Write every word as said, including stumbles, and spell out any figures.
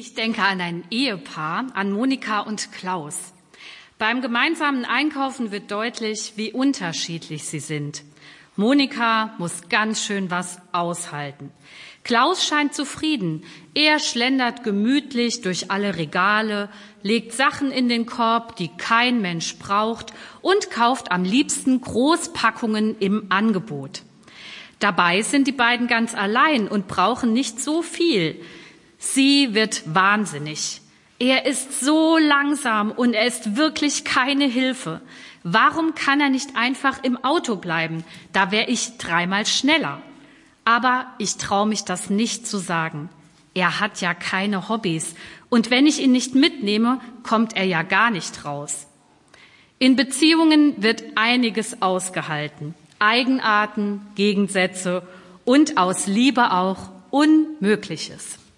Ich denke an ein Ehepaar, an Monika und Klaus. Beim gemeinsamen Einkaufen wird deutlich, wie unterschiedlich sie sind. Monika muss ganz schön was aushalten. Klaus scheint zufrieden. Er schlendert gemütlich durch alle Regale, legt Sachen in den Korb, die kein Mensch braucht, und kauft am liebsten Großpackungen im Angebot. Dabei sind die beiden ganz allein und brauchen nicht so viel. Sie wird wahnsinnig. Er ist so langsam und er ist wirklich keine Hilfe. Warum kann er nicht einfach im Auto bleiben? Da wäre ich dreimal schneller. Aber ich traue mich das nicht zu sagen. Er hat ja keine Hobbys. Und wenn ich ihn nicht mitnehme, kommt er ja gar nicht raus. In Beziehungen wird einiges ausgehalten. Eigenarten, Gegensätze und aus Liebe auch Unmögliches.